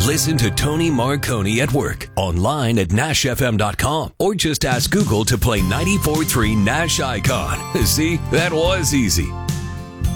Listen to Tony Marconi at work online at NashFM.com or just ask Google to play 94.3 Nash Icon. See, that was easy.